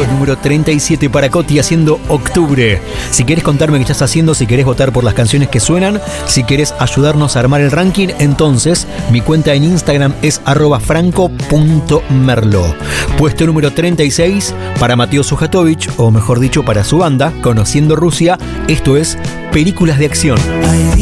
Puesto número 37 para Coti haciendo Octubre. Si querés contarme qué estás haciendo, si querés votar por las canciones que suenan, si querés ayudarnos a armar el ranking, entonces mi cuenta en Instagram es @franco.merlo. Puesto número 36 para Mateo Sujatovich, o mejor dicho para su banda, Conociendo Rusia. Esto es Películas de Acción.